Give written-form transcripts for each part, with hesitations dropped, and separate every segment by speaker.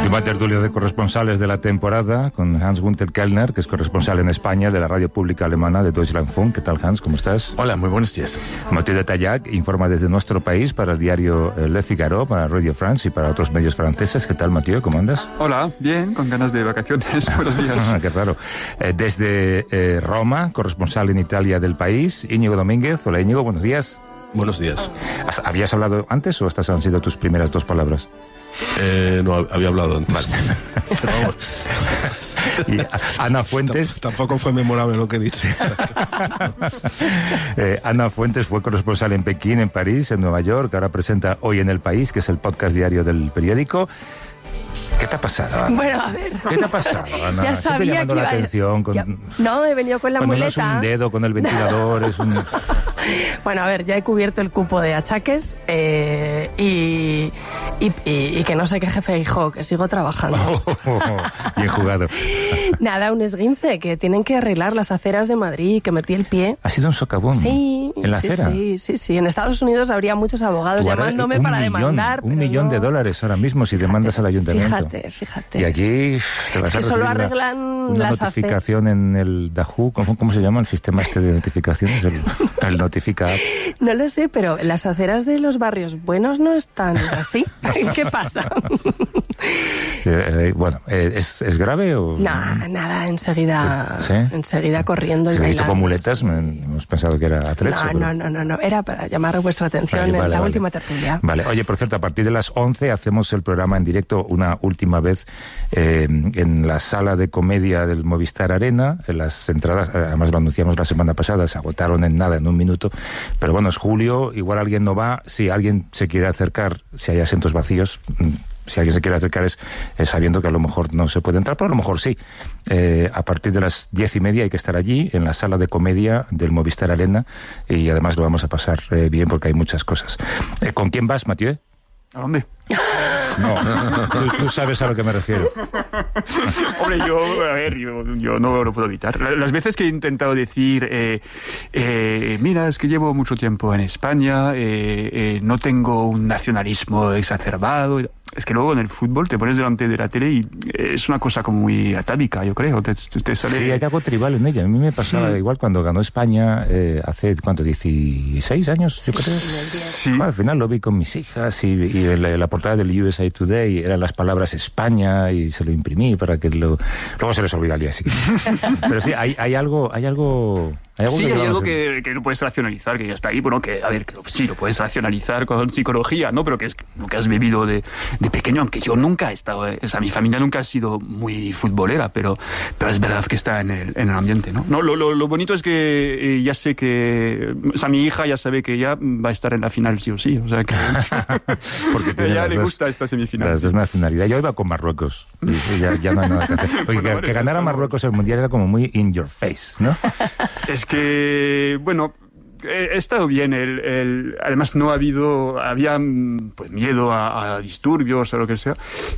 Speaker 1: Última tertulia de corresponsales de la temporada con Hans-Günther Kellner, que es corresponsal en España de la radio pública alemana de Deutschlandfunk. ¿Qué tal, Hans? ¿Cómo estás?
Speaker 2: Hola, muy buenos días.
Speaker 1: Mathieu de Tallac informa desde nuestro país para el diario Le Figaro, para Radio France y para otros medios franceses. ¿Qué tal, Mathieu? ¿Cómo andas?
Speaker 3: Hola, bien, con ganas de vacaciones. Buenos días.
Speaker 1: Qué raro. Desde Roma, corresponsal en Italia del país, Íñigo Domínguez. Hola, Íñigo, buenos días.
Speaker 2: Buenos días.
Speaker 1: ¿Habías hablado antes o estas han sido tus primeras dos palabras?
Speaker 2: No, había hablado antes.
Speaker 1: Vale. Y Ana Fuentes...
Speaker 2: Tampoco fue memorable lo que he dicho.
Speaker 1: Ana Fuentes fue corresponsal en Pekín, en París, en Nueva York. Ahora presenta Hoy en el País, que es el podcast diario del periódico. ¿Qué te ha pasado, Ana?
Speaker 4: Bueno, a ver.
Speaker 1: ¿Qué te ha pasado, Ana?
Speaker 4: Ya sabía que
Speaker 1: la atención con...
Speaker 4: No, he venido con la
Speaker 1: Cuando
Speaker 4: muleta.
Speaker 1: No es un dedo con el ventilador, es un...
Speaker 4: Bueno, a ver, ya he cubierto el cupo de achaques y que no se queje Feijóo, que sigo trabajando.
Speaker 1: Bien jugado.
Speaker 4: Nada, un esguince, que tienen que arreglar las aceras de Madrid, que metí el pie.
Speaker 1: ¿Ha sido un socavón?
Speaker 4: Sí.
Speaker 1: ¿En la acera?
Speaker 4: Sí. En Estados Unidos habría muchos abogados llamándome para demandar.
Speaker 1: $1 millón de dólares ahora mismo si demandas al ayuntamiento.
Speaker 4: Fíjate.
Speaker 1: Y aquí te vas
Speaker 4: es que
Speaker 1: a
Speaker 4: solo arreglan
Speaker 1: una
Speaker 4: las
Speaker 1: notificación en el Dahu. ¿Cómo se llama el sistema este de notificaciones? El Notifica App.
Speaker 4: No lo sé, pero las aceras de los barrios buenos no están así. ¿Qué pasa?
Speaker 1: Bueno, ¿es grave o...?
Speaker 4: Nada, enseguida,
Speaker 1: ¿Sí?
Speaker 4: enseguida corriendo y
Speaker 1: He visto
Speaker 4: bailando.
Speaker 1: con muletas, hemos pensado que era atrecho.
Speaker 4: No, era para llamar vuestra atención en la última tertulia.
Speaker 1: Vale, oye, por cierto, a partir de las 11 hacemos el programa en directo una última vez en la sala de comedia del Movistar Arena. Las entradas, además lo anunciamos la semana pasada, se agotaron en nada, en un minuto. Pero bueno, es julio, igual alguien no va. Si alguien se quiere acercar, si hay asientos vacíos... Si alguien se quiere acercar es sabiendo que a lo mejor no se puede entrar, pero a lo mejor sí. A partir de las 10:30 hay que estar allí, en la sala de comedia del Movistar Arena, y además lo vamos a pasar bien porque hay muchas cosas. ¿Con quién vas, Mathieu?
Speaker 3: ¿A dónde?
Speaker 1: No, tú sabes a lo que me refiero.
Speaker 3: Hombre, yo no lo puedo evitar. Las veces que he intentado decir, mira, es que llevo mucho tiempo en España, no tengo un nacionalismo exacerbado... Es que luego en el fútbol te pones delante de la tele y es una cosa como muy atávica, yo creo. Te sale...
Speaker 1: Sí, hay algo tribal en ella. A mí me pasaba igual cuando ganó España hace, ¿cuánto? 16 años, yo creo.
Speaker 3: Sí.
Speaker 1: Bueno, al final lo vi con mis hijas y la portada del USA Today eran las palabras España y se lo imprimí para que luego se les olvida al día siguiente. Pero sí, hay algo... Hay algo
Speaker 3: que no puedes racionalizar, que ya está ahí, bueno, que a ver, que sí, lo puedes racionalizar con psicología, ¿no? Pero que es lo que has vivido de pequeño, aunque yo nunca he estado, o sea, mi familia nunca ha sido muy futbolera, pero es verdad que está en el ambiente, ¿no? No, lo bonito es que ya sé que, o sea, mi hija ya sabe que ya va a estar en la final sí o sí, o sea que porque a ella le gusta esta semifinal.
Speaker 1: Las dos nacionalidades. Yo iba con Marruecos y ya no hay nada que hacer. Oye, que ganara Marruecos el Mundial era como muy in your face, ¿no?
Speaker 3: Es que, bueno, he estado bien. Además no había pues miedo a disturbios o lo que sea.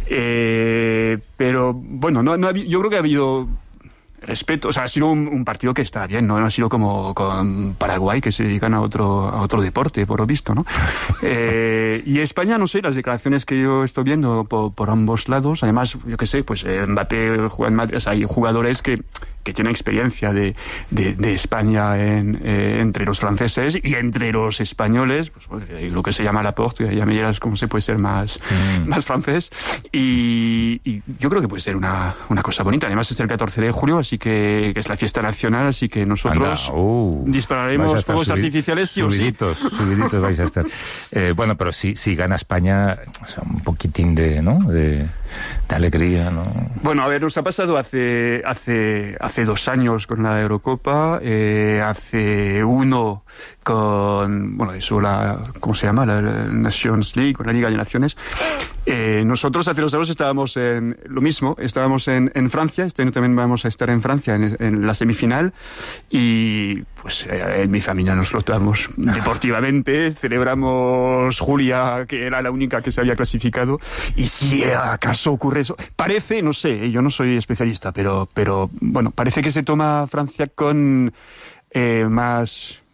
Speaker 3: Pero bueno, yo creo que ha habido respeto. O sea, ha sido un partido que está bien, no ha sido como con Paraguay, que se dedican a otro deporte, por lo visto, ¿no? Y España, no sé, las declaraciones que yo estoy viendo por ambos lados. Además, yo qué sé, pues Mbappé juega en Madrid. O sea, hay jugadores que tienen experiencia de España entre los franceses y entre los españoles, pues, lo que se llama Laporte, ya me dirás cómo se puede ser más francés, y yo creo que puede ser una cosa bonita. Además es el 14 de julio, así que es la fiesta nacional, así que nosotros dispararemos fuegos artificiales sí o sí.
Speaker 1: Subiditos vais a estar. Bueno, pero si gana España, o sea, un poquitín de alegría, ¿no?
Speaker 3: Bueno, a ver, nos ha pasado hace 2 años con la Eurocopa, hace 1 con, bueno, eso, ¿cómo se llama? La Nations League, con la Liga de Naciones. Nosotros hace 2 años estábamos en Francia. Este año también vamos a estar en Francia en la semifinal, y pues en mi familia nos flotamos deportivamente, celebramos Julia, que era la única que se había clasificado, y si acaso ocurre eso, parece, no sé, yo no soy especialista, pero bueno, parece que se toma Francia con más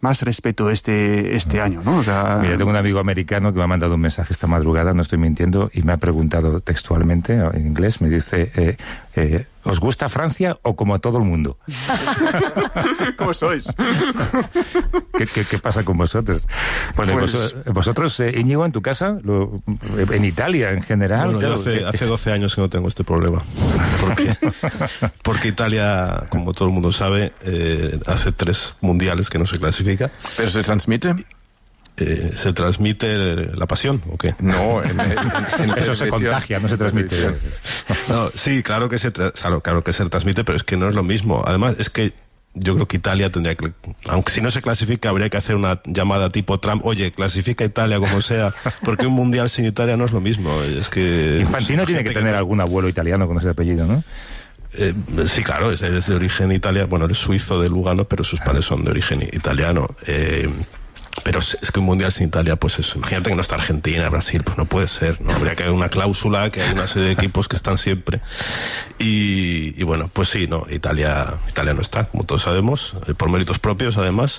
Speaker 3: más respeto este año, ¿no? O sea,
Speaker 1: mira, tengo un amigo americano que me ha mandado un mensaje esta madrugada, no estoy mintiendo, y me ha preguntado textualmente, en inglés, me dice, ¿os gusta Francia o como a todo el mundo?
Speaker 3: ¿Cómo sois?
Speaker 1: ¿Qué pasa con vosotros? Bueno,
Speaker 3: Pues,
Speaker 1: vosotros, Íñigo, en tu casa, en Italia en general...
Speaker 2: Bueno,
Speaker 1: claro,
Speaker 2: yo hace 12 años que no tengo este problema. Porque Italia, como todo el mundo sabe, hace 3 mundiales que no se clasifica.
Speaker 5: ¿Pero se transmite?
Speaker 2: ¿Se transmite la pasión o qué?
Speaker 5: No, en
Speaker 1: eso se contagia, no se transmite.
Speaker 2: No, sí, claro que se transmite, pero es que no es lo mismo. Además, es que yo creo que Italia tendría que, aunque si no se clasifica, habría que hacer una llamada tipo Trump, oye, clasifica Italia como sea, porque un mundial sin Italia no es lo mismo. Es que
Speaker 1: Infantino tiene que tener algún abuelo italiano con ese apellido, ¿no?
Speaker 2: Sí, claro, es de origen italiano, bueno, es suizo de Lugano, pero sus padres son de origen italiano. Pero es que un mundial sin Italia, pues eso, imagínate que no está Argentina, Brasil, pues no puede ser, ¿no? Habría que haber una cláusula, que hay una serie de equipos que están siempre. Y bueno, pues sí, no, Italia no está, como todos sabemos, por méritos propios además.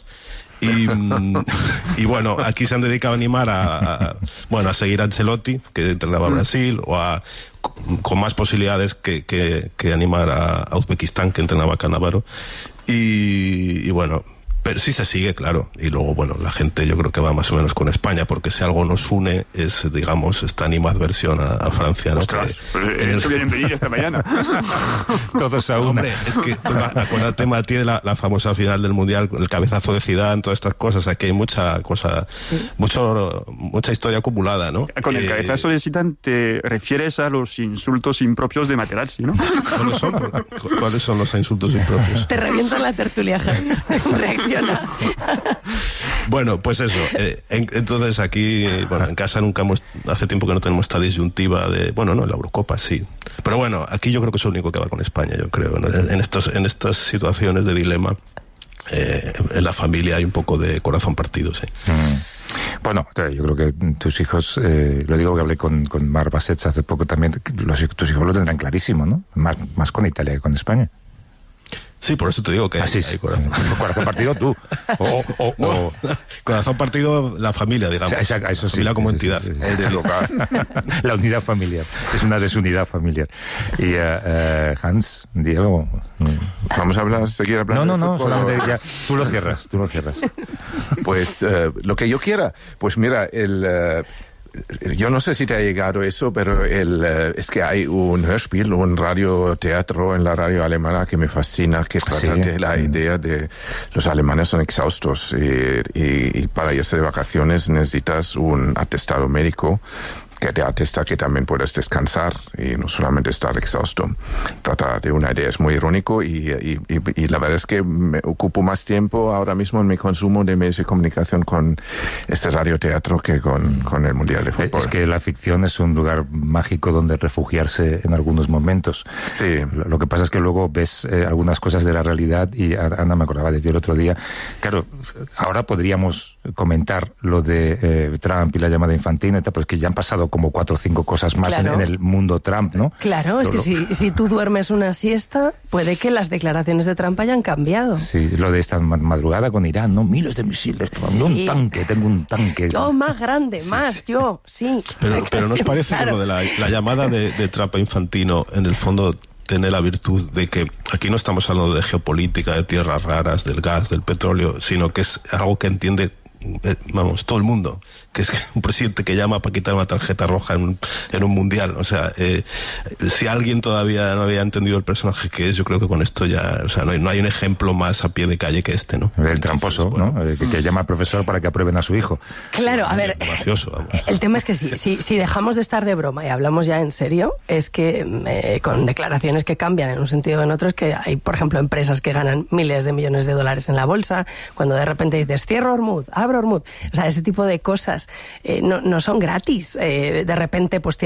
Speaker 2: Y bueno, aquí se han dedicado a animar a seguir a Ancelotti, que entrenaba a Brasil, o con más posibilidades que animar a Uzbekistán, que entrenaba a Cannavaro. Y bueno, pero sí se sigue, claro. Y luego, bueno, la gente yo creo que va más o menos con España, porque si algo nos une es, digamos, esta animadversión a Francia, ¿no?
Speaker 3: Ostras, eso vienen venir esta mañana.
Speaker 1: Todos a una.
Speaker 2: Hombre, es que acuérdate, Mati, de la famosa final del Mundial, el cabezazo de Zidane, todas estas cosas. Aquí hay mucha cosa, mucha historia acumulada, ¿no?
Speaker 3: Con el cabezazo de Zidane te refieres a los insultos impropios de Materazzi, ¿no?
Speaker 2: ¿Cuáles son los insultos impropios?
Speaker 4: Te reviento la tertulia, Javier. Reacciona.
Speaker 2: Bueno, pues eso. Entonces aquí, bueno, en casa hace tiempo que no tenemos esta disyuntiva de, bueno, no, en la Eurocopa sí. Pero bueno, aquí yo creo que es lo único que va con España, yo creo, ¿no? En estas situaciones de dilema, en la familia hay un poco de corazón partido, sí.
Speaker 1: Bueno, yo creo que tus hijos, lo digo que hablé con Marc Basets hace poco también, tus hijos lo tendrán clarísimo, ¿no? Más con Italia que con España.
Speaker 2: Sí, por eso te digo que hay corazón.
Speaker 1: Corazón partido tú.
Speaker 2: No, corazón partido la familia, digamos.
Speaker 1: O sea, eso
Speaker 2: familia como entidad.
Speaker 1: Sí. La unidad familiar. Es una desunidad familiar. Y Hans, Diego...
Speaker 5: ¿Vamos a seguir hablando?
Speaker 1: No, solamente ya. Tú lo cierras.
Speaker 5: Pues lo que yo quiera. Pues mira, yo no sé si te ha llegado eso, pero es que hay un Hörspiel, un radioteatro en la radio alemana que me fascina, que trata de la idea de los alemanes son exhaustos y para irse de vacaciones necesitas un atestado médico que te atesta que también puedes descansar y no solamente estar exhausto. Trata de una idea, es muy irónico y la verdad es que me ocupo más tiempo ahora mismo en mi consumo de medios de comunicación con este radioteatro que con el Mundial de Fútbol.
Speaker 1: Es que la ficción es un lugar mágico donde refugiarse en algunos momentos.
Speaker 5: Sí.
Speaker 1: Lo que pasa es que luego ves algunas cosas de la realidad y Ana me acordaba de ti el otro día. Claro, ahora podríamos comentar lo de Trump y la llamada Infantino, pero es que ya han pasado como 4 o 5 cosas más en el mundo Trump, ¿no?
Speaker 4: Claro, es que si tú duermes una siesta, puede que las declaraciones de Trump hayan cambiado.
Speaker 1: Sí, lo de esta madrugada con Irán, ¿no? Miles de misiles, tengo un tanque.
Speaker 4: Yo más grande, yo, sí.
Speaker 2: Pero ¿nos parece que lo de la llamada de Trump a Infantino, en el fondo, tiene la virtud de que aquí no estamos hablando de geopolítica, de tierras raras, del gas, del petróleo, sino que es algo que entiende todo el mundo, que es un presidente que llama para quitar una tarjeta roja en un mundial. O sea, si alguien todavía no había entendido el personaje que es, yo creo que con esto ya, o sea, no hay un ejemplo más a pie de calle que este, ¿no?
Speaker 1: El tramposo, bueno, ¿no? Que llama al profesor para que aprueben a su hijo.
Speaker 4: Claro, a ver, el tema es que si dejamos de estar de broma y hablamos ya en serio, es que con declaraciones que cambian en un sentido o en otro, es que hay, por ejemplo, empresas que ganan miles de millones de dólares en la bolsa, cuando de repente dices, cierro Hormuz, abro Hormuz, o sea, ese tipo de cosas no son gratis. De repente pues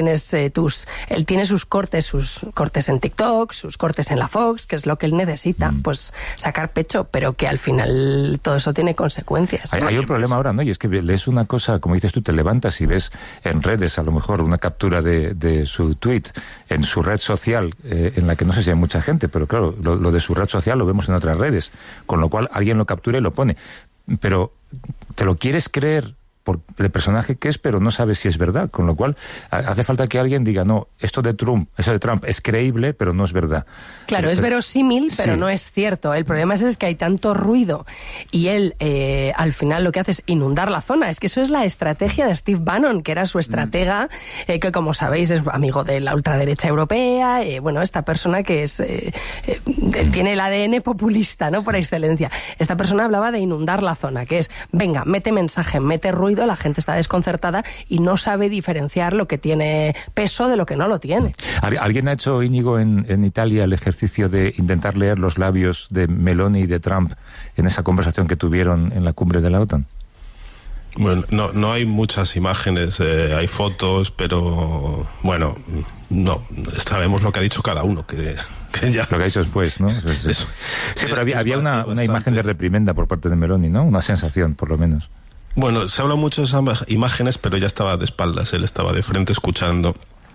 Speaker 4: él tiene sus cortes en TikTok, sus cortes en la Fox, que es lo que él necesita, pues sacar pecho, pero que al final todo eso tiene consecuencias.
Speaker 1: Hay un problema ahora, ¿no? Y es que lees una cosa, como dices tú, te levantas y ves en redes a lo mejor una captura de su tweet en su red social, en la que no sé si hay mucha gente, pero claro, lo de su red social lo vemos en otras redes, con lo cual alguien lo captura y lo pone. pero te lo quieres creer por el personaje que es, pero no sabes si es verdad, con lo cual hace falta que alguien diga, no, eso de Trump es creíble, pero no es verdad.
Speaker 4: Claro, es verosímil, pero
Speaker 1: sí,
Speaker 4: no es cierto. El problema es que hay tanto ruido y él al final lo que hace es inundar la zona. Es que eso es la estrategia de Steve Bannon, que era su estratega, que como sabéis es amigo de la ultraderecha europea, bueno, esta persona que es tiene el ADN populista, ¿no?, por excelencia. Esta persona hablaba de inundar la zona, que es, venga, mete mensaje, mete ruido, la gente está desconcertada y no sabe diferenciar lo que tiene peso de lo que no lo tiene.
Speaker 1: ¿Alguien ha hecho, Íñigo, en Italia el ejercicio de intentar leer los labios de Meloni y de Trump en esa conversación que tuvieron en la cumbre de la OTAN?
Speaker 2: Bueno, no hay muchas imágenes, hay fotos, pero bueno, no, sabemos lo que ha dicho cada uno, que ya...
Speaker 1: Lo que ha dicho después, ¿no? Sí, pero había una imagen de reprimenda por parte de Meloni, ¿no? Una sensación, por lo menos.
Speaker 2: Bueno, se habla mucho de esas imágenes, pero ya estaba de espaldas, él estaba de frente escuchando.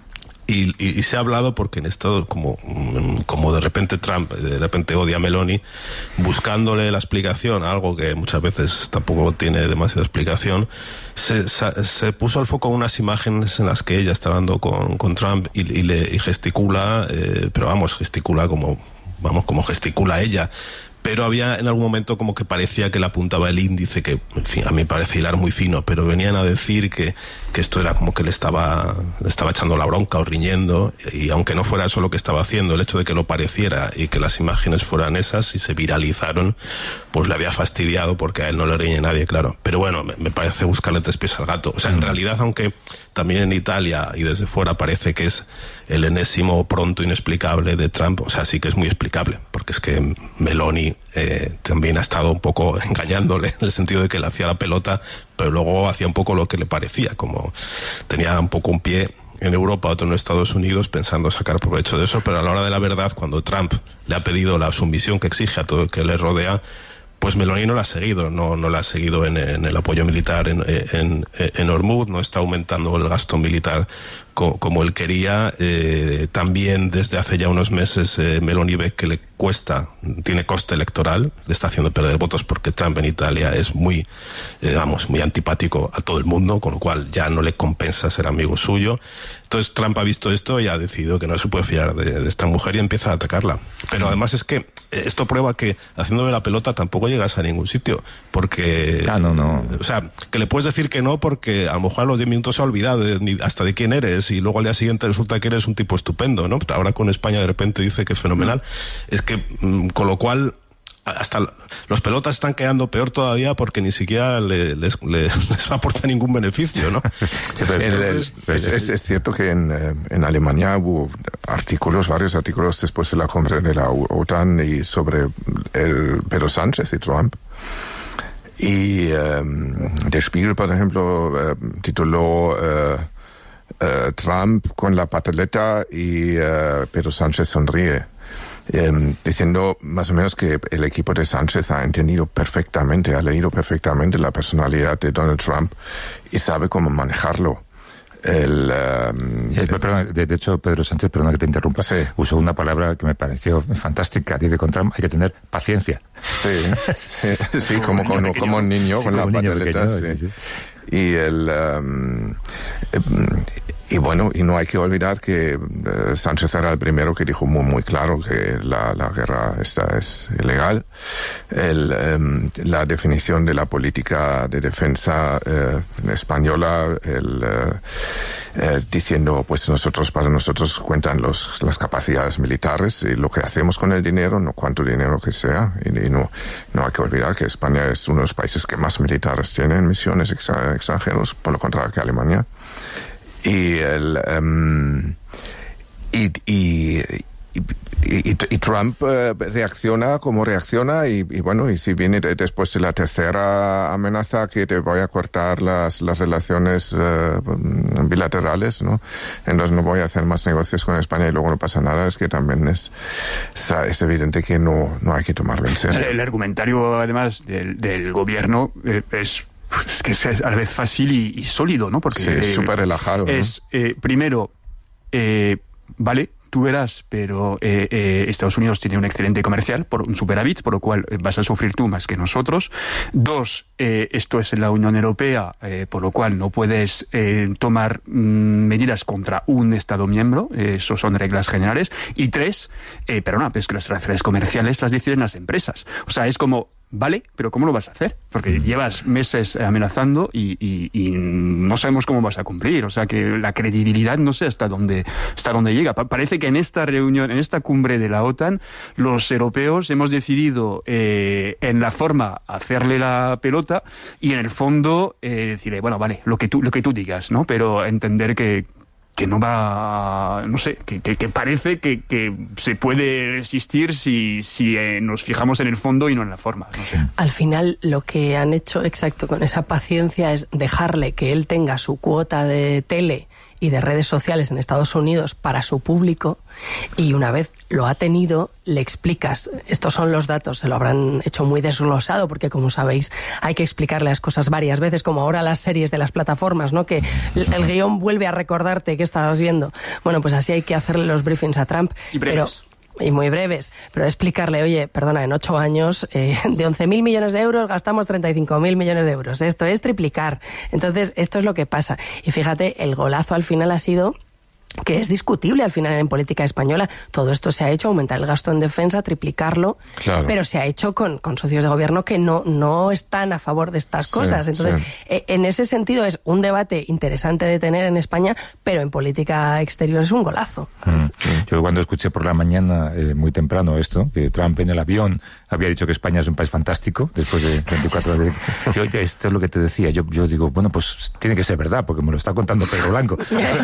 Speaker 2: Y se ha hablado porque en estado como de repente Trump de repente odia a Meloni, buscándole la explicación a algo que muchas veces tampoco tiene demasiada explicación, se puso al foco unas imágenes en las que ella está hablando con Trump y gesticula, pero gesticula como gesticula ella. Pero había en algún momento como que parecía que le apuntaba el índice, que en fin, a mí me parece hilar muy fino, pero venían a decir que esto era como que le estaba echando la bronca o riñendo, y aunque no fuera eso lo que estaba haciendo, el hecho de que lo pareciera y que las imágenes fueran esas y se viralizaron, pues le había fastidiado porque a él no le riñe nadie, claro. Pero bueno, me parece buscarle tres pies al gato. O sea, en realidad, aunque también en Italia y desde fuera parece que es el enésimo pronto inexplicable de Trump, o sea, sí que es muy explicable, porque es que Meloni también ha estado un poco engañándole, en el sentido de que le hacía la pelota, pero luego hacía un poco lo que le parecía, como tenía un poco un pie en Europa, otro en Estados Unidos, pensando sacar provecho de eso, pero a la hora de la verdad, cuando Trump le ha pedido la sumisión que exige a todo el que le rodea, pues Meloni no la ha seguido, no la ha seguido en el apoyo militar en Hormuz, no está aumentando el gasto militar como él quería. También desde hace ya unos meses Meloni ve que tiene coste electoral, le está haciendo perder votos porque Trump en Italia es muy antipático a todo el mundo, con lo cual ya no le compensa ser amigo suyo. Entonces Trump ha visto esto y ha decidido que no se puede fiar de esta mujer y empieza a atacarla. Pero además es que esto prueba que haciéndole la pelota tampoco llegas a ningún sitio, porque...
Speaker 1: No.
Speaker 2: O sea, que le puedes decir que no porque a lo mejor a los 10 minutos se ha olvidado hasta de quién eres y luego al día siguiente resulta que eres un tipo estupendo, ¿no? Ahora con España de repente dice que es fenomenal. Es que, con lo cual... hasta los pelotas están quedando peor todavía porque ni siquiera les aporta ningún beneficio, ¿no?
Speaker 5: Es cierto que en Alemania hubo varios artículos después de la cumbre de la OTAN y sobre Pedro Sánchez y Trump. Y Der Spiegel, por ejemplo, tituló Trump con la pataleta y Pedro Sánchez sonríe. Diciendo más o menos que el equipo de Sánchez ha leído perfectamente la personalidad de Donald Trump y sabe cómo manejarlo.
Speaker 1: De hecho, Pedro Sánchez, perdona que te interrumpa,
Speaker 5: sí,
Speaker 1: usó una palabra que me pareció fantástica. Dice, con Trump hay que tener paciencia.
Speaker 5: Sí, como un niño con la pataleta. Sí. Y bueno, y no hay que olvidar que Sánchez era el primero que dijo muy claro que la guerra esta es ilegal. La definición de la política de defensa española, diciendo, pues para nosotros cuentan las capacidades militares y lo que hacemos con el dinero, no cuánto dinero que sea. Y no hay que olvidar que España es uno de los países que más militares tiene en misiones extranjeros, por lo contrario que Alemania. Y Trump reacciona como reacciona y bueno, y si viene después de la tercera amenaza que te voy a cortar las relaciones bilaterales, ¿no? Entonces no voy a hacer más negocios con España y luego no pasa nada, es que también es evidente que no hay que tomarlo en serio.
Speaker 3: El argumentario además del gobierno es que es a la vez fácil y sólido, ¿no? Porque
Speaker 5: sí, es súper relajado,
Speaker 3: es, ¿no? Primero, vale, tú verás, pero Estados Unidos tiene un excedente comercial, un superávit, por lo cual vas a sufrir tú más que nosotros. 2, esto es en la Unión Europea, por lo cual no puedes tomar medidas contra un Estado miembro, eso son reglas generales. Y 3, pues que las relaciones comerciales las deciden las empresas. O sea, es como, vale, pero ¿cómo lo vas a hacer? Porque llevas meses amenazando y no sabemos cómo vas a cumplir. O sea, que la credibilidad no sé hasta dónde llega. Parece que en esta reunión, en esta cumbre de la OTAN, los europeos hemos decidido en la forma hacerle la pelota y en el fondo decirle, bueno, vale, lo que tú digas, ¿no? Pero entender que no va, no sé, que parece que se puede resistir si nos fijamos en el fondo y no en la forma. No sé.
Speaker 4: Al final, lo que han hecho exacto con esa paciencia es dejarle que él tenga su cuota de tele y de redes sociales en Estados Unidos para su público, y una vez lo ha tenido, le explicas, estos son los datos, se lo habrán hecho muy desglosado, porque como sabéis, hay que explicarle las cosas varias veces, como ahora las series de las plataformas, ¿no? Que el guión vuelve a recordarte qué estabas viendo. Bueno, pues así hay que hacerle los briefings a Trump.
Speaker 3: Y breves.
Speaker 4: Y muy breves, pero explicarle, oye, perdona, en 8 años, de 11.000 millones de euros gastamos 35.000 millones de euros. Esto es triplicar. Entonces, esto es lo que pasa. Y fíjate, el golazo al final ha sido que es discutible al final en política española. Todo esto se ha hecho, aumentar el gasto en defensa, triplicarlo, claro, pero se ha hecho con socios de gobierno que no están a favor de estas cosas. Entonces, en ese sentido es un debate interesante de tener en España, pero en política exterior es un golazo.
Speaker 1: Yo cuando escuché por la mañana, muy temprano esto, que Trump en el avión había dicho que España es un país fantástico, después de 24 horas de... Esto es lo que te decía, yo digo, bueno, pues tiene que ser verdad, porque me lo está contando Pedro Blanco.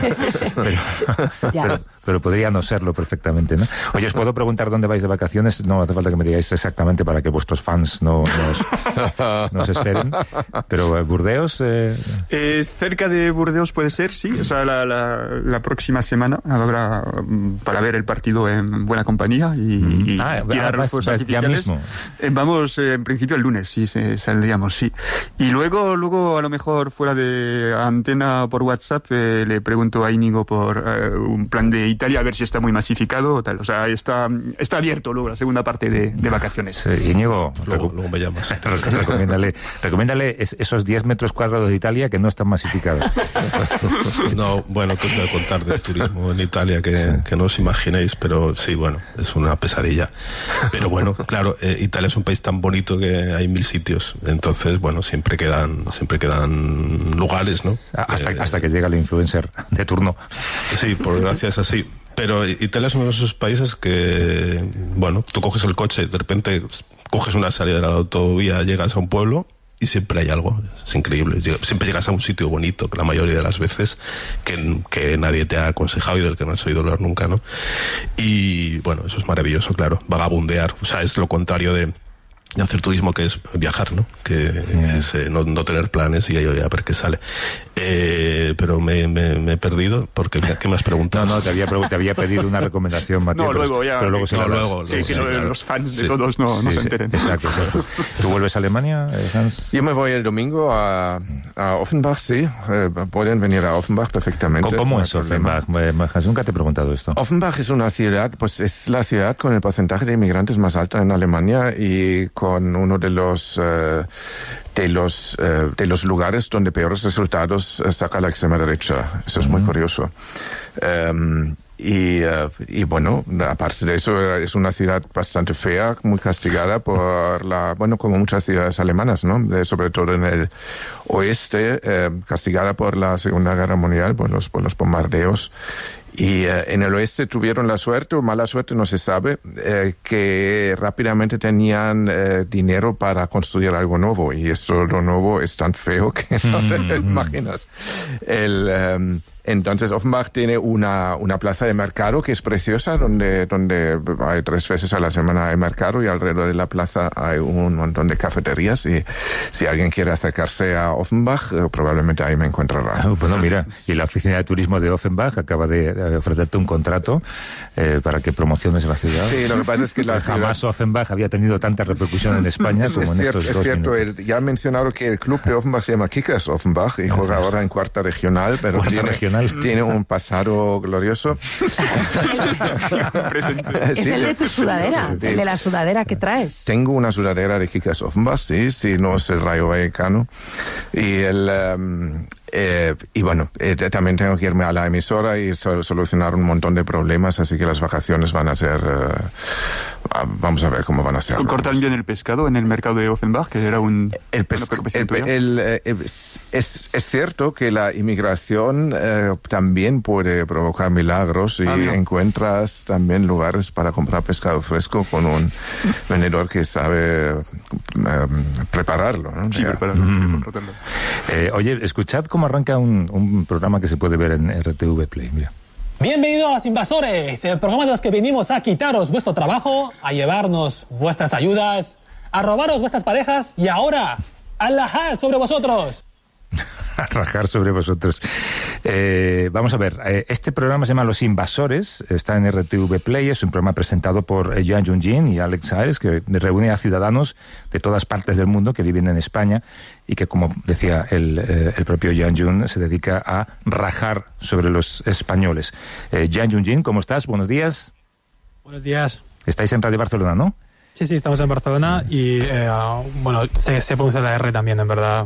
Speaker 1: Pero podría no serlo perfectamente, ¿no? Oye, ¿os puedo preguntar dónde vais de vacaciones? No hace falta que me digáis exactamente para que vuestros fans no os esperen. Pero ¿Burdeos?
Speaker 3: Cerca de Burdeos puede ser, sí. O sea, la próxima semana habrá para ver el partido en buena compañía y tirar los fuegos artificiales.
Speaker 1: Ya mismo.
Speaker 3: Vamos, en principio el lunes, sí, saldríamos, sí. Y luego a lo mejor fuera de antena por WhatsApp le pregunto a Íñigo por un plan de Italia, a ver si está muy masificado o tal. O sea, está abierto luego la segunda parte de vacaciones.
Speaker 1: Íñigo,
Speaker 2: luego me llamas.
Speaker 1: Recomiéndale esos 10 metros cuadrados de Italia que no están masificados.
Speaker 2: No, bueno, que os voy a contar del turismo en Italia que no os imaginéis, pero sí, bueno, es una pesadilla. Pero bueno, claro, Italia es un país tan bonito que hay 1000 sitios. Entonces, bueno, siempre quedan lugares, ¿no?
Speaker 1: Hasta que llega el influencer de turno.
Speaker 2: Sí, por gracia es así. Pero Italia es uno de esos países que, bueno, tú coges el coche, de repente coges una salida de la autovía, llegas a un pueblo y siempre hay algo. Es increíble. Siempre llegas a un sitio bonito, que la mayoría de las veces que nadie te ha aconsejado y del que no has oído hablar nunca, ¿no? Y bueno, eso es maravilloso, claro. Vagabundear, o sea, es lo contrario de hacer turismo, que es viajar, ¿no? Que es no tener planes y a ver qué sale. Pero me he perdido, porque ¿qué me has preguntado?
Speaker 1: No, te había pedido una recomendación, Mateo.
Speaker 3: No, luego ya.
Speaker 1: Pero luego
Speaker 3: los fans se todos no se enteren.
Speaker 1: Exacto. ¿Tú vuelves a Alemania, Hans?
Speaker 5: Yo me voy el domingo a Offenbach, sí. Pueden venir a Offenbach perfectamente.
Speaker 1: ¿Cómo es Offenbach? Hans, nunca te he preguntado esto.
Speaker 5: Offenbach es una ciudad, pues es la ciudad con el porcentaje de inmigrantes más alto en Alemania y con uno de los lugares donde peores resultados saca la extrema derecha. Eso es muy curioso. Y bueno, aparte de eso, es una ciudad bastante fea, muy castigada por como muchas ciudades alemanas, ¿no? Sobre todo en el oeste, castigada por la Segunda Guerra Mundial, por los bombardeos. Y en el oeste tuvieron la suerte, o mala suerte, no se sabe, que rápidamente tenían dinero para construir algo nuevo. Y esto, lo nuevo, es tan feo que no te lo imaginas. Entonces Offenbach tiene una plaza de mercado que es preciosa, donde hay 3 veces a la semana hay mercado, y alrededor de la plaza hay un montón de cafeterías, y si alguien quiere acercarse a Offenbach, probablemente ahí me encontrará.
Speaker 1: Bueno, mira, y la oficina de turismo de Offenbach acaba de ofrecerte un contrato para que promociones la ciudad.
Speaker 5: Sí, lo que pasa es que
Speaker 1: jamás Offenbach había tenido tanta repercusión en España como en estos 2
Speaker 5: minutos.
Speaker 1: Es
Speaker 5: cierto, ya he mencionado que el club de Offenbach se llama Kickers Offenbach y juega ahora en cuarta regional, pero tiene un pasado glorioso.
Speaker 4: Es el de tu sudadera, el de la sudadera que traes.
Speaker 5: Tengo una sudadera de Kickers Offenbach, sí, no es el Rayo Vallecano. Y bueno, también tengo que irme a la emisora y solucionar un montón de problemas, así que las vacaciones van a ser... vamos a ver cómo van a ser.
Speaker 3: ¿Cortan bien el pescado en el mercado de Offenbach, que era un...
Speaker 5: Es cierto que la inmigración también puede provocar milagros y encuentras también lugares para comprar pescado fresco con un vendedor que sabe prepararlo, ¿no?
Speaker 3: Sí, prepararlo.
Speaker 1: Oye, escuchad cómo arranca un programa que se puede ver en RTV Play. Mira.
Speaker 6: Bienvenidos a Los Invasores, el programa de los que venimos a quitaros vuestro trabajo, a llevarnos vuestras ayudas, a robaros vuestras parejas y ahora a rajar sobre vosotros.
Speaker 1: A rajar sobre vosotros. Vamos a ver, este programa se llama Los Invasores, está en RTV Play, es un programa presentado por Joan Jungin y Alex Saez, que reúne a ciudadanos de todas partes del mundo que viven en España y que, como decía el propio Joan Jungin, se dedica a rajar sobre los españoles. Joan Jungin, ¿cómo estás? Buenos días.
Speaker 7: Buenos días.
Speaker 1: Estáis en Radio Barcelona, ¿no?
Speaker 7: Sí, estamos en Barcelona y, bueno, se pronuncia la R también, en verdad.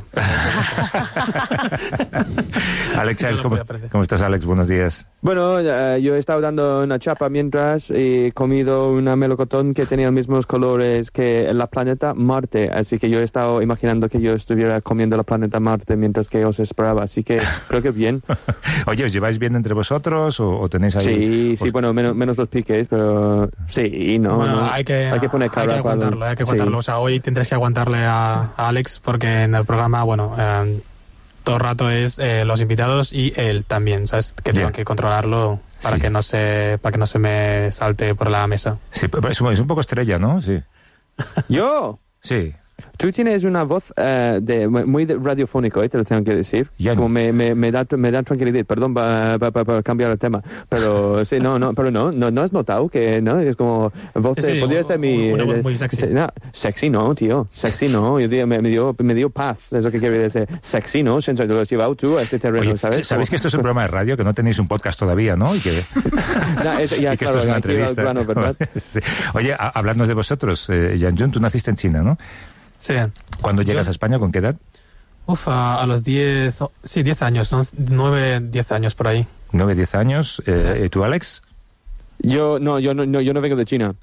Speaker 1: Alex, ¿cómo estás, Alex? Buenos días.
Speaker 8: Bueno, yo he estado dando una chapa mientras he comido una melocotón que tenía los mismos colores que el planeta Marte, así que yo he estado imaginando que yo estuviera comiendo el planeta Marte mientras que os esperaba, así que creo que bien.
Speaker 1: Oye, ¿os lleváis bien entre vosotros o tenéis ahí...?
Speaker 8: Sí, bueno, menos los piques, pero sí, no.
Speaker 7: Bueno,
Speaker 8: no.
Speaker 7: Hay que aguantarlo, hay que aguantarlo. O sea, hoy tendréis que aguantarle a Alex porque en el programa, bueno... todo el rato es los invitados y él también, ¿sabes? Que tengo que controlarlo para que no se me salte por la mesa.
Speaker 1: Sí, pero es un poco estrella, ¿no? Sí.
Speaker 8: ¿Yo?
Speaker 1: Sí.
Speaker 8: Tú tienes una voz muy radiofónico, te lo tengo que decir. Como me da tranquilidad. Perdón para cambiar el tema. Pero sí, no has notado que no es como voz podría ser
Speaker 7: una voz muy sexy.
Speaker 8: Sexy no, tío. Sexy no. Yo digo, me dio paz. Es lo que quiero decir. Sexy no. Siento que lo has llevado tú a este terreno.
Speaker 1: Oye,
Speaker 8: ¿sabes?
Speaker 1: Sabéis que esto es un programa de radio, que no tenéis un podcast todavía, ¿no? Y que esto es una entrevista.
Speaker 8: Plano, ¿verdad?
Speaker 1: Sí. Oye, hablando de vosotros, Joan Jungin, tú naciste en China, ¿no?
Speaker 7: Sí.
Speaker 1: ¿Cuándo llegas a España? ¿Con qué edad?
Speaker 7: A los 10 años, ¿no? 9, 10 años por ahí.
Speaker 1: 9, 10 años. ¿Y tú, Alex?
Speaker 8: Yo no vengo de China.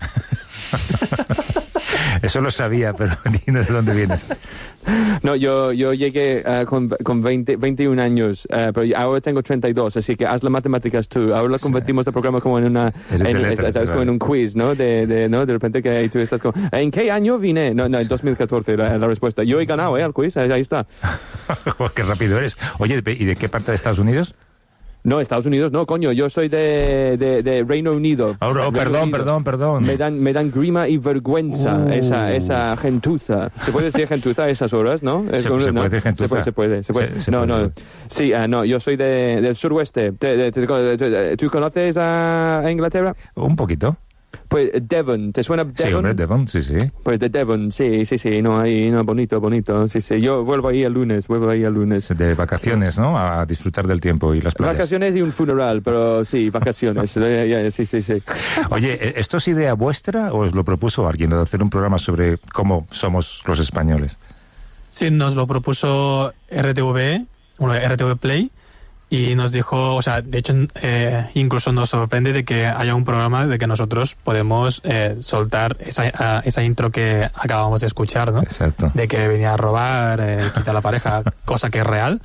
Speaker 1: Eso lo sabía, pero ni de dónde vienes.
Speaker 8: No, yo llegué con 21 años, pero ahora tengo 32, así que haz las matemáticas tú. Ahora lo convertimos el programa como en como en un quiz, ¿no? ¿no? De repente que tú estás como, ¿en qué año vine? No, en 2014 la respuesta. Yo he ganado, al quiz, ahí está.
Speaker 1: Qué rápido eres. Oye, ¿y de qué parte de Estados Unidos?
Speaker 8: No, Estados Unidos no, coño, yo soy de Reino Unido.
Speaker 1: Perdón.
Speaker 8: Me dan grima y vergüenza esa gentuza. ¿Se puede decir gentuza a esas horas, no?
Speaker 1: Se puede decir gentuza.
Speaker 8: Se puede. No. Sí, no, yo soy del suroeste. ¿Tú conoces a Inglaterra?
Speaker 1: Un poquito.
Speaker 8: Pues Devon, ¿te suena Devon?
Speaker 1: Sí, hombre, Devon, sí.
Speaker 8: Pues de Devon, sí, bonito, sí. Yo vuelvo ahí el lunes.
Speaker 1: De vacaciones, ¿no? A disfrutar del tiempo y las playas.
Speaker 8: Vacaciones y un funeral, pero sí, vacaciones. Sí.
Speaker 1: Oye, ¿esto es idea vuestra o os lo propuso alguien de hacer un programa sobre cómo somos los españoles?
Speaker 7: Sí, nos lo propuso RTV Play. Y nos dijo, o sea, de hecho, incluso nos sorprende de que haya un programa de que nosotros podemos soltar esa intro que acabamos de escuchar, ¿no?
Speaker 1: Exacto.
Speaker 7: De que venía a robar, quitar la pareja, cosa que es real.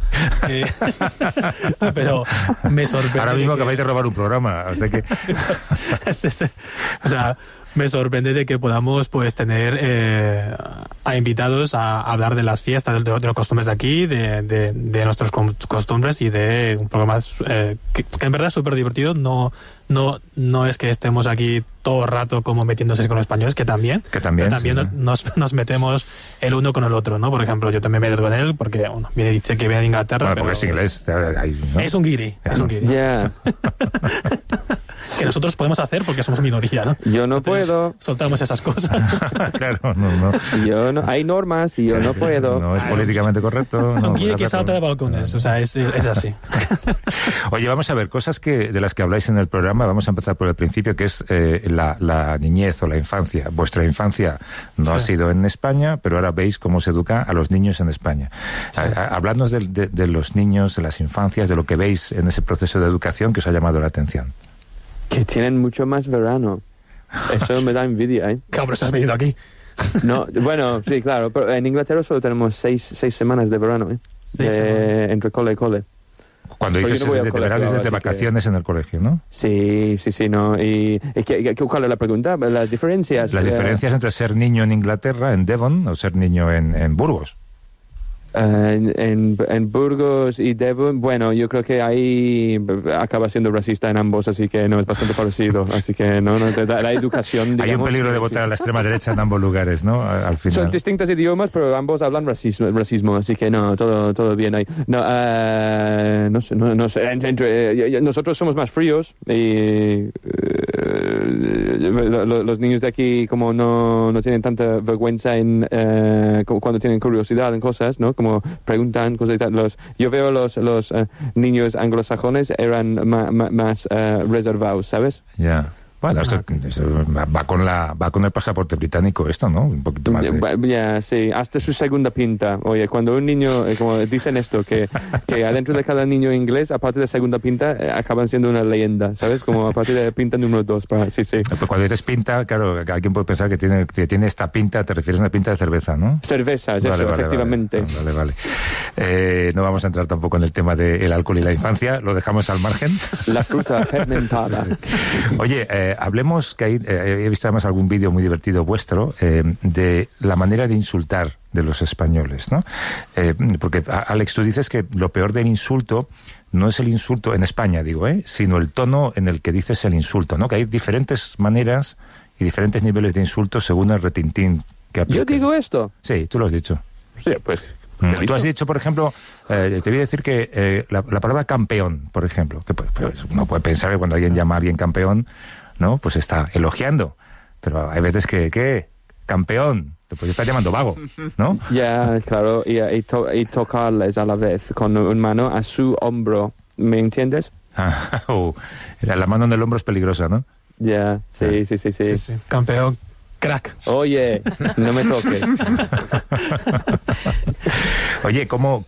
Speaker 7: Pero me sorprende.
Speaker 1: Ahora mismo acabáis de robar un programa, o sea que...
Speaker 7: O sea, me sorprende de que podamos pues tener a invitados a hablar de las fiestas, de los costumbres de aquí, de nuestras costumbres y de un programa que en verdad es súper divertido. No es que estemos aquí todo el rato como metiéndose con los españoles, que también sí. Nos metemos el uno con el otro, ¿no? Por ejemplo, yo también me meto con él porque dice que viene de Inglaterra.
Speaker 1: Bueno, porque es inglés. ¿No?
Speaker 7: Es un guiri.
Speaker 8: Yeah.
Speaker 7: Que nosotros podemos hacer porque somos minoría, ¿no?
Speaker 8: Yo no
Speaker 7: Entonces,
Speaker 8: puedo.
Speaker 7: Soltamos esas cosas.
Speaker 1: Claro, no.
Speaker 8: Yo no. Hay normas y yo no puedo.
Speaker 1: No es políticamente correcto.
Speaker 7: Son guiri que salta de balcones, o sea, es así.
Speaker 1: Oye, vamos a ver, cosas de las que habláis en el programa. Vamos a empezar por el principio, que es la niñez o la infancia. Vuestra infancia no ha sido en España, pero ahora veis cómo se educa a los niños en España. Sí. Habladnos de los niños, de las infancias, de lo que veis en ese proceso de educación que os ha llamado la atención.
Speaker 8: Que tienen mucho más verano. Eso me da envidia, ¿eh?
Speaker 7: Claro, pero has venido aquí.
Speaker 8: No, bueno, sí, claro. Pero en Inglaterra solo tenemos seis semanas de verano, ¿eh? Entre cole y cole.
Speaker 1: Cuando dices de verano, dices de vacaciones en el colegio, ¿no?
Speaker 8: Sí, no. ¿Y cuál es la pregunta? ¿Las diferencias?
Speaker 1: Las diferencias entre ser niño en Inglaterra, en Devon, o ser niño en Burgos.
Speaker 8: En Burgos y Devon, bueno, yo creo que ahí acaba siendo racista en ambos, así que no, es bastante parecido. Así que no te da la educación, digamos.
Speaker 1: Hay un peligro de votar a la extrema derecha en ambos lugares, ¿no? Al final.
Speaker 8: Son distintos idiomas, pero ambos hablan racismo, así que no, todo bien ahí. No sé. Nosotros somos más fríos y los niños de aquí como no tienen tanta vergüenza cuando tienen curiosidad en cosas, ¿no? Como preguntan cosas y tal. Yo veo los niños anglosajones eran más reservados, ¿sabes?
Speaker 1: Ya. Bueno, esto va con el pasaporte británico esto, ¿no? Un poquito más
Speaker 8: Ya, sí, hasta su segunda pinta. Oye, cuando un niño, como dicen esto, que adentro de cada niño inglés, aparte de segunda pinta, acaban siendo una leyenda, ¿sabes? Como a partir de pinta número 2. Sí.
Speaker 1: Pues cuando dices pinta, claro, alguien puede pensar que tiene esta pinta, te refieres a una pinta de cerveza, ¿no?
Speaker 8: Cerveza, es eso, efectivamente.
Speaker 1: Vale. No vamos a entrar tampoco en el tema del alcohol y la infancia, lo dejamos al margen.
Speaker 8: La fruta fermentada.
Speaker 1: Sí. Oye, hablemos, que he visto además algún vídeo muy divertido vuestro, de la manera de insultar de los españoles, ¿no? Porque, Alex, tú dices que lo peor del insulto no es el insulto, en España digo, sino el tono en el que dices el insulto, ¿no? Que hay diferentes maneras y diferentes niveles de insulto según el retintín que aplicas.
Speaker 8: ¿Yo digo esto?
Speaker 1: Sí, tú lo has dicho.
Speaker 8: Sí, pues...
Speaker 1: Tú has dicho, por ejemplo, te voy a decir que la palabra campeón, por ejemplo, que pues, uno puede pensar que cuando alguien llama a alguien campeón, ¿no? Pues está elogiando. Pero hay veces que campeón, pues está llamando vago, ¿no?
Speaker 8: Ya, claro, y tocarles a la vez con una mano a su hombro, ¿me entiendes?
Speaker 1: La mano en el hombro es peligrosa, ¿no?
Speaker 8: Ya, sí.
Speaker 7: Campeón, crack.
Speaker 8: Oye, no me toques.
Speaker 1: Oye, ¿cómo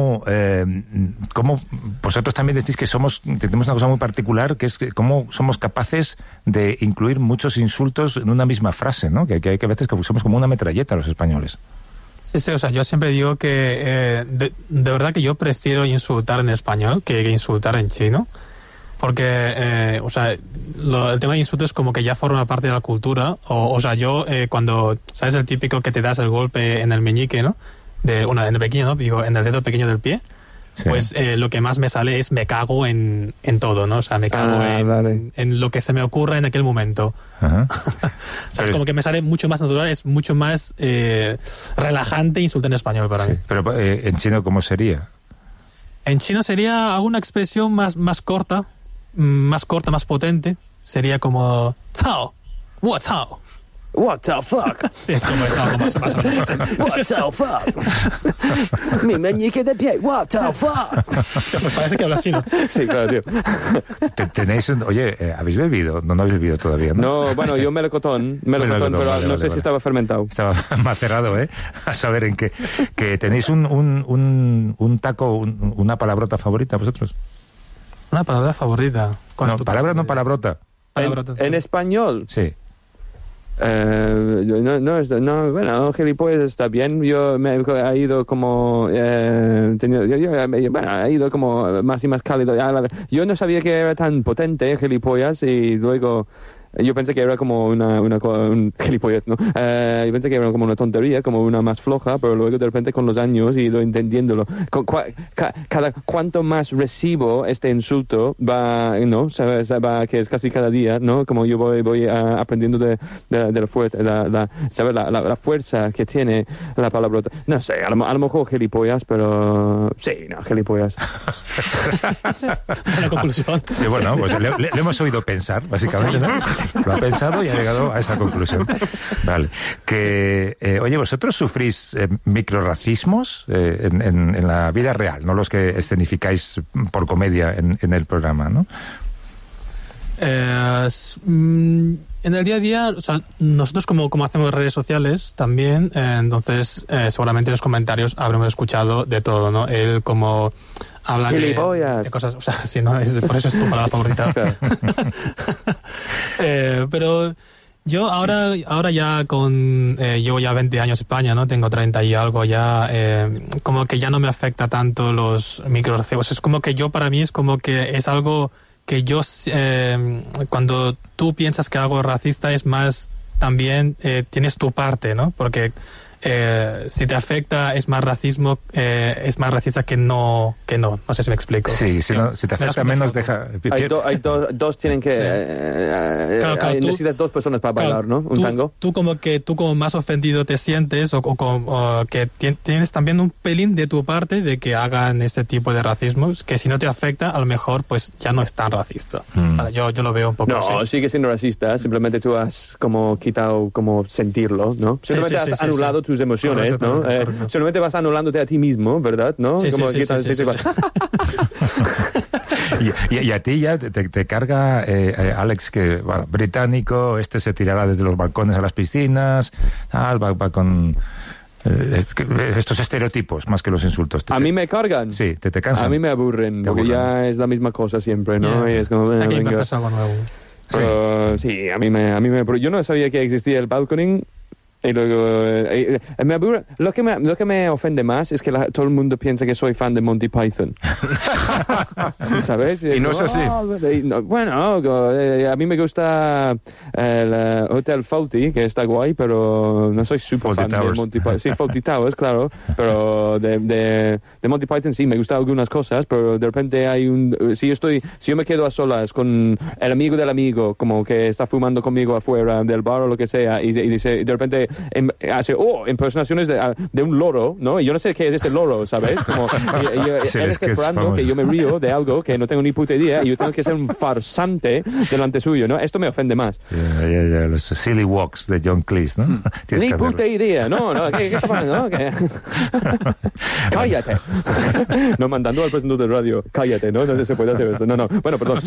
Speaker 1: vosotros también decís que tenemos una cosa muy particular, que es cómo somos capaces de incluir muchos insultos en una misma frase, ¿no? Que hay que veces que somos como una metralleta los españoles.
Speaker 7: Sí, o sea, yo siempre digo que de verdad que yo prefiero insultar en español que insultar en chino. Porque, o sea, el tema de insulto es como que ya forma parte de la cultura. O sea, yo cuando, ¿sabes? El típico que te das el golpe en el meñique, ¿no? En el pequeño, ¿no? Digo, en el dedo pequeño del pie. Sí. Pues lo que más me sale es me cago en todo, ¿no? O sea, me cago en lo que se me ocurra en aquel momento. Ajá. Es como que me sale mucho más natural, es mucho más relajante insultar en español para mí.
Speaker 1: Pero en chino, ¿cómo sería?
Speaker 7: En chino sería alguna expresión más corta, más potente. Sería como Cao, Wo Cao.
Speaker 8: What the fuck?
Speaker 7: Sí, es como eso, como más o menos así.
Speaker 8: What the fuck? Mi meñique de pie, what the fuck?
Speaker 7: Pues parece que habla así, ¿no?
Speaker 8: Sí, claro, tío.
Speaker 1: Tenéis ¿habéis bebido? No habéis bebido todavía, ¿no?
Speaker 8: No, bueno, yo melocotón, pero no sé si estaba fermentado.
Speaker 1: Estaba macerado, A saber en qué. Que tenéis un taco, una palabrota favorita vosotros.
Speaker 7: ¿Una palabra favorita?
Speaker 1: ¿Cuál es tu palabra favorita? No palabrota.
Speaker 8: ¿En español?
Speaker 1: Sí.
Speaker 8: Bueno, gilipollas está bien. Yo me he ido como he ido como más y más cálido. Yo no sabía que era tan potente, gilipollas, y luego yo pensé que era como un gilipollez, ¿no? Yo pensé que era como una tontería, como una más floja, pero luego de repente con los años y ido entendiéndolo. Cuanto más recibo este insulto, ¿no? Va, que es casi cada día, ¿no? Como yo voy aprendiendo de la fuerza que tiene la palabrota. No sé, a lo mejor gilipollas, pero sí, no, gilipollas.
Speaker 7: La conclusión.
Speaker 1: Sí, bueno, pues le hemos oído pensar, básicamente, ¿no? Lo ha pensado y ha llegado a esa conclusión. Vale. Oye, ¿vosotros sufrís microracismos en la vida real, no los que escenificáis por comedia en el programa, ¿no?
Speaker 7: En el día a día, o sea, nosotros como hacemos redes sociales también, entonces seguramente en los comentarios habremos escuchado de todo, ¿no? Él como habla de cosas, o sea, si no, por eso es tu palabra favorita. Pero yo ahora ya llevo ya 20 años en España, ¿no? Tengo 30 y algo ya, como que ya no me afecta tanto los microracismos. Es como que para mí es como que es algo que yo, cuando tú piensas que algo es racista, es más, también tienes tu parte, ¿no? Porque si te afecta es más racismo, es más racista que no sé si me explico.
Speaker 1: Sí, si te afecta menos deja...
Speaker 8: Hay dos tienen que... necesitas dos personas para bailar, ¿no? Un tango.
Speaker 7: Tú como más ofendido te sientes o que tienes también un pelín de tu parte de que hagan este tipo de racismo, que si no te afecta, a lo mejor pues ya no es tan racista. Yo lo veo un poco así.
Speaker 8: No, sigue siendo racista, simplemente tú has como quitado como sentirlo, ¿no? Simplemente has anulado tus emociones,
Speaker 7: correcto,
Speaker 8: ¿no?
Speaker 7: correcto.
Speaker 8: Solamente vas anulándote a ti mismo, ¿verdad? ¿No?
Speaker 7: Sí.
Speaker 1: Y a ti ya te carga Alex, que británico, se tirará desde los balcones a las piscinas, va con estos estereotipos más que los insultos.
Speaker 8: ¿A mí me cargan?
Speaker 1: Sí, te cansan.
Speaker 8: A mí me aburren, porque ya es la misma cosa siempre, ¿no?
Speaker 7: Yeah.
Speaker 8: Y es como...
Speaker 7: Hay que inventarse algo nuevo.
Speaker 8: Sí, a mí me... Yo no sabía que existía el balconing. Y luego me aburre. Lo que me ofende más es que todo el mundo piensa que soy fan de Monty Python. ¿Sabes?
Speaker 5: Y no es así.
Speaker 8: Bueno, a mí me gusta el Hotel Fawlty, que está guay, pero no soy súper fan de Monty Python. Sí, Fawlty Towers, claro, pero de Monty Python sí me gustan algunas cosas, pero de repente si yo me quedo a solas con el amigo del amigo, como que está fumando conmigo afuera del bar o lo que sea, y dice, de repente hace impersonaciones de un loro, ¿no? Y yo no sé qué es este loro, ¿sabes? Como él está esperando que yo me río de algo que no tengo ni puta idea y yo tengo que ser un farsante delante suyo, ¿no? Esto me ofende más.
Speaker 1: Los silly walks de John Cleese, ¿no?
Speaker 8: Ni puta idea, no, ¿qué está pasando? Cállate. No, mandando al presentador de radio, cállate, ¿no? No se puede hacer eso. No, bueno, perdón.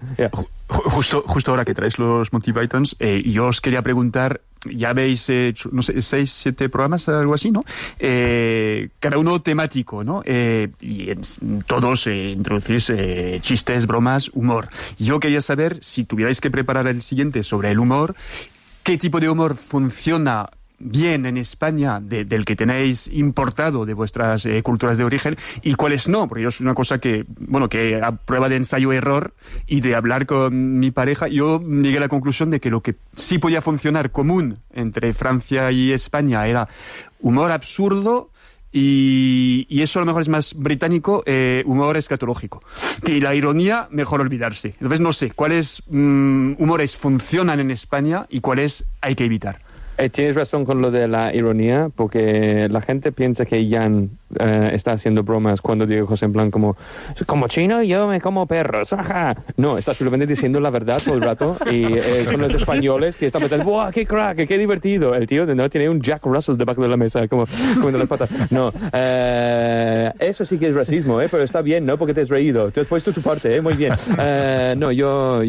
Speaker 3: Justo ahora que traes los Monty Pythons, yo os quería preguntar, ya veis, no sé, 6, 7 programas, algo así, ¿no? Cada uno temático, ¿no? Y todos introducís chistes, bromas, humor. Yo quería saber, si tuvierais que preparar el siguiente sobre el humor, ¿qué tipo de humor funciona bien en España del que tenéis importado de vuestras culturas de origen y cuáles no? Porque yo es una cosa que a prueba de ensayo-error y de hablar con mi pareja, yo llegué a la conclusión de que lo que sí podía funcionar común entre Francia y España era humor absurdo y eso a lo mejor es más británico, humor escatológico. Que la ironía, mejor olvidarse. Entonces no sé, ¿cuáles humores funcionan en España y cuáles hay que evitar?
Speaker 8: Tienes razón con lo de la ironía, porque la gente piensa que Jan está haciendo bromas cuando digo cosas en plan como chino yo me como perros, ajá. No, está simplemente diciendo la verdad todo el rato y son los españoles que están pensando, ¡buah, qué crack, qué divertido! El tío no tiene un Jack Russell debajo de la mesa, como comiendo las patas. No, eso sí que es racismo, pero está bien, ¿no? Porque te has reído, te has puesto tu parte, muy bien. No, yo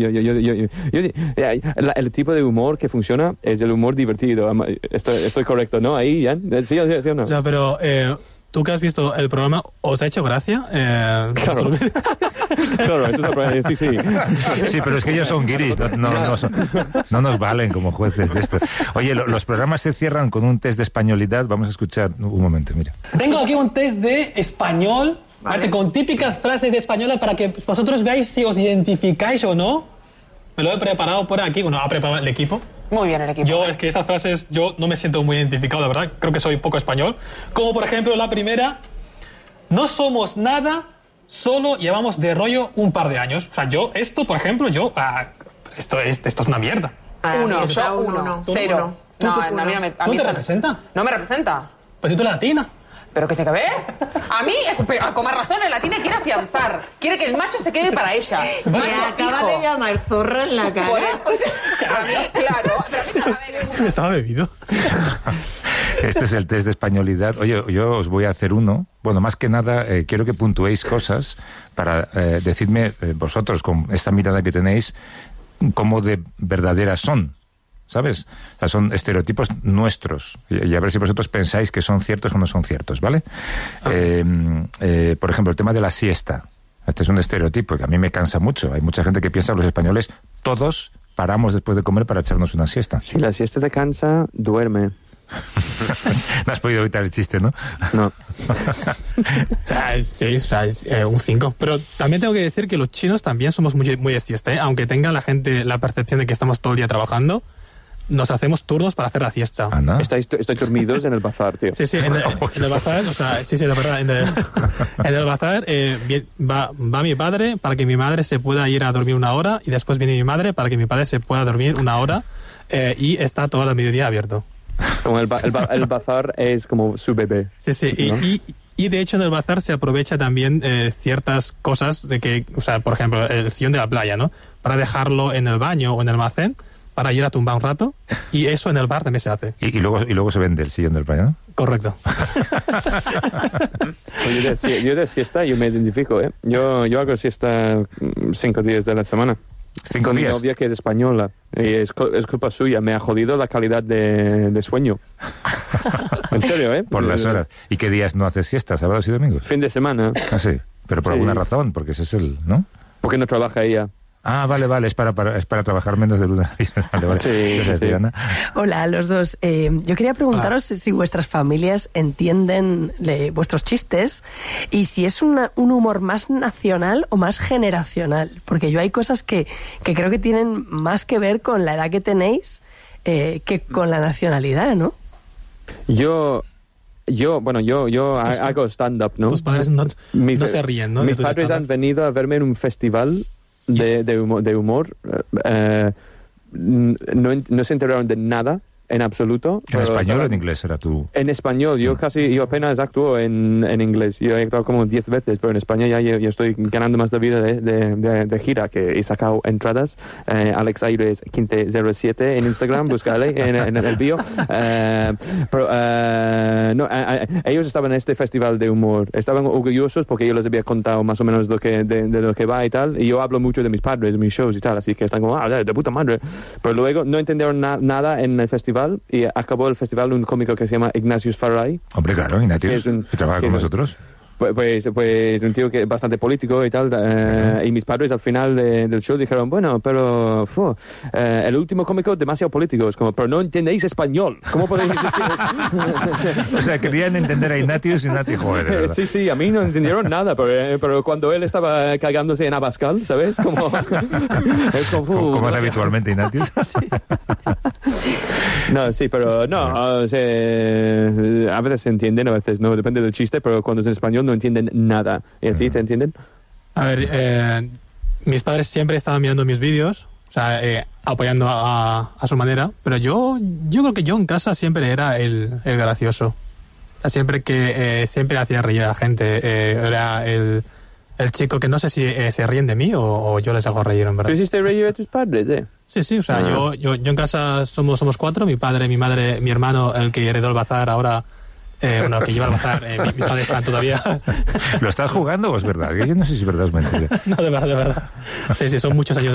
Speaker 8: el tipo de humor que funciona es el humor divertido. Estoy correcto, ¿no? Ahí, Jan. ¿Sí o no?
Speaker 7: O sea, pero tú que has visto el programa, ¿os ha hecho gracia?
Speaker 8: Claro. Claro, eso es el problema. Sí.
Speaker 1: Sí, pero es que ellos son guiris, no nos valen como jueces de esto. Oye, los programas se cierran con un test de españolidad. Vamos a escuchar un momento, mira.
Speaker 6: Tengo aquí un test de español, ¿vale? Con típicas frases de española para que vosotros veáis si os identificáis o no. me lo he preparado por aquí. Bueno, ha preparado el equipo.
Speaker 9: Muy bien, el equipo.
Speaker 6: Yo, es que estas frases, yo no me siento muy identificado, la verdad. Creo que soy poco español. Como, por ejemplo, la primera. No somos nada, solo llevamos de rollo un par de años. O sea, yo, esto, por ejemplo, esto es una mierda.
Speaker 9: Uno, yo uno. Cero.
Speaker 6: ¿Tú te representa?
Speaker 9: No me representa.
Speaker 6: Pues si tú eres latina.
Speaker 9: ¿Pero qué se que ve? A mí, con más razón, la latina quiere afianzar. Quiere que el macho se quede para ella.
Speaker 10: Me acaba de llamar zorra en la cara.
Speaker 9: A mí, claro.
Speaker 6: Estaba bebido.
Speaker 1: Este es el test de españolidad. Oye, yo os voy a hacer uno. Bueno, más que nada, quiero que puntuéis cosas para decidme vosotros, con esta mirada que tenéis, cómo de verdaderas son. ¿Sabes? O sea, son estereotipos nuestros. Y a ver si vosotros pensáis que son ciertos o no son ciertos, ¿vale? Por ejemplo, el tema de la siesta. Este es un estereotipo que a mí me cansa mucho. Hay mucha gente que piensa que los españoles todos paramos después de comer para echarnos una siesta.
Speaker 8: Si la siesta te cansa, duerme.
Speaker 1: No has podido evitar el chiste, ¿no?
Speaker 8: No.
Speaker 7: Sí, es un 5. Pero también tengo que decir que los chinos también somos muy de siesta, ¿eh? Aunque tenga la gente la percepción de que estamos todo el día trabajando, nos hacemos turnos para hacer la siesta.
Speaker 8: Estáis dormidos en el bazar, tío.
Speaker 7: Sí, en el bazar, o sea, sí, de verdad, en el bazar va mi padre para que mi madre se pueda ir a dormir 1 hora, y después viene mi madre para que mi padre se pueda dormir 1 hora, y está todo el mediodía abierto.
Speaker 8: Como el bazar es como su bebé.
Speaker 7: Sí, ¿no? Y de hecho en el bazar se aprovecha también ciertas cosas de que, o sea, por ejemplo, el sillón de la playa, ¿no? Para dejarlo en el baño o en el almacén, para ir a tumbar un rato, y eso en el bar también se hace.
Speaker 1: Y luego se vende el sillón del playa, ¿no?
Speaker 7: Correcto.
Speaker 8: Yo de siesta, yo me identifico, ¿eh? Yo hago siesta 5 días de la semana.
Speaker 1: 5 días.
Speaker 8: Mi novia, que es española, y es culpa suya, me ha jodido la calidad de sueño. En serio, ¿eh?
Speaker 1: Por las horas. ¿Y qué días no haces siesta? ¿Sábados y domingos?
Speaker 8: Fin de semana.
Speaker 1: Ah, sí. Pero por alguna razón, porque ese es ¿no?
Speaker 8: Porque no trabaja ella.
Speaker 1: Ah, vale, es para trabajar menos de lunes a viernes. Vale.
Speaker 8: Sí.
Speaker 4: Hola a los dos. Yo quería preguntaros si vuestras familias entienden vuestros chistes y si es un humor más nacional o más generacional. Porque yo hay cosas que creo que tienen más que ver con la edad que tenéis que con la nacionalidad, ¿no?
Speaker 8: Yo hago stand-up, ¿no?
Speaker 7: Tus padres no se ríen, ¿no?
Speaker 8: Mis padres han venido a verme en un festival de humor. No se enteraron de nada en absoluto.
Speaker 1: ¿En español o en inglés era tú?
Speaker 8: En español. Yo apenas actúo en inglés. Yo he actuado como 10 veces, pero en España ya estoy ganando más de vida de gira, que he sacado entradas. Alex Aires 1507 en Instagram, búscale en el bio. Ellos estaban en este festival de humor. Estaban orgullosos porque yo les había contado más o menos de lo que va y tal. Y yo hablo mucho de mis padres, de mis shows y tal, así que están como, de puta madre. Pero luego no entendieron nada en el festival. Y acabó el festival un cómico que se llama Ignatius Farray.
Speaker 1: Hombre, claro, Ignatius, que trabaja con nosotros.
Speaker 8: Pues un tío que es bastante político y tal. Y mis padres al final del show dijeron, bueno, pero el último cómico demasiado político. Es como, pero no entendéis español. ¿Cómo podéis decir eso?
Speaker 1: O sea, querían entender a Ignatius y Ignatius, joder.
Speaker 8: Sí, a mí no entendieron nada, pero cuando él estaba cagándose en Abascal, ¿sabes? Como
Speaker 1: es habitualmente Ignatius.
Speaker 8: No, sí, pero no. A veces se entienden, a veces no. Depende del chiste, pero cuando es en español no entienden nada. ¿Y a ti te entienden?
Speaker 7: A ver, mis padres siempre estaban mirando mis vídeos, o sea, apoyando a su manera, pero yo creo que yo en casa siempre era el gracioso. O sea, siempre hacía reír a la gente. Era el chico que no sé si se ríen de mí o yo les hago reír, en verdad.
Speaker 8: ¿Tú hiciste reír a tus padres,
Speaker 7: Sí, o sea, yo en casa somos 4, mi padre, mi madre, mi hermano, el que heredó el bazar ahora, el que lleva el bazar, mi padre está todavía.
Speaker 1: ¿Lo estás jugando o es verdad? Yo no sé si es verdad o es mentira.
Speaker 7: No, de verdad. Sí, son muchos años